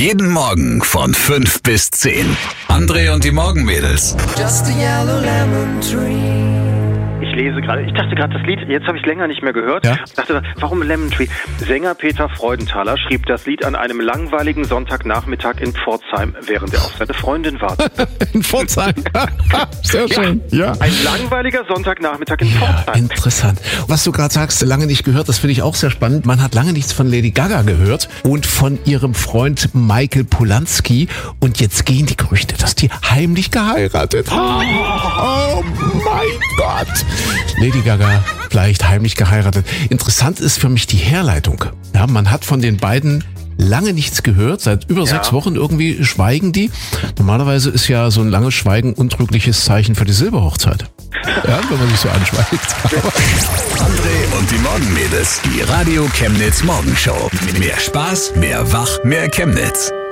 Jeden Morgen von 5 bis 10. André und die Morgenmädels. Just a yellow lemon tree. Ich dachte gerade das Lied, jetzt habe ich es länger nicht mehr gehört. Ja? Ich dachte, warum Lemon Tree? Sänger Peter Freudenthaler schrieb das Lied an einem langweiligen Sonntagnachmittag in Pforzheim, während er auf seine Freundin wartete. In Pforzheim. Sehr schön. Ja. Ein langweiliger Sonntagnachmittag in Ja, Pforzheim. interessant. Was du gerade sagst, lange nicht gehört, das finde ich auch sehr spannend. Man hat lange nichts von Lady Gaga gehört und von ihrem Freund Michael Polanski. Und jetzt gehen die Gerüchte, dass die heimlich geheiratet haben. Oh mein Gott. Lady Gaga vielleicht heimlich geheiratet. Interessant ist für mich die Herleitung. Ja, man hat von den beiden lange nichts gehört, seit über 6 Wochen irgendwie schweigen die. Normalerweise ist ja so ein langes Schweigen untrügliches Zeichen für die Silberhochzeit. Ja, wenn man sich so anschweigt. André und die Morgenmädels. Die Radio Chemnitz Morgenshow. Mehr Spaß, mehr Wach, mehr Chemnitz.